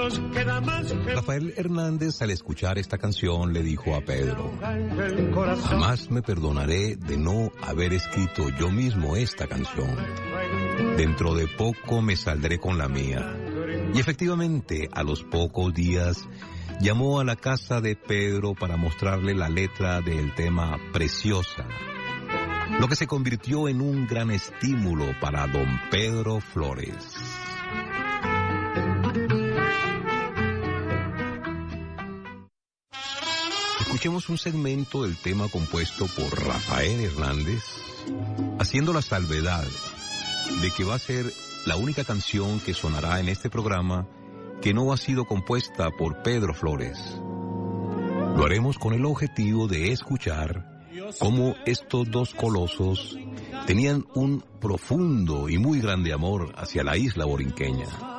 Rafael Hernández, al escuchar esta canción, le dijo a Pedro: jamás me perdonaré de no haber escrito yo mismo esta canción. Dentro de poco me saldré con la mía. Y efectivamente, a los pocos días, llamó a la casa de Pedro para mostrarle la letra del tema Preciosa, lo que se convirtió en un gran estímulo para don Pedro Flores. Escuchemos un segmento del tema compuesto por Rafael Hernández, haciendo la salvedad de que va a ser la única canción que sonará en este programa que no ha sido compuesta por Pedro Flores. Lo haremos con el objetivo de escuchar cómo estos dos colosos tenían un profundo y muy grande amor hacia la isla borinqueña.